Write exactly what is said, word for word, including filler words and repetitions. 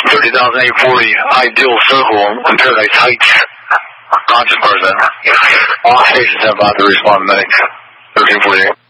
thirty thousand eight forty, ideal circle in Paradise Heights. Conscious person. All patients have about to respond medic. thirteen forty-eight.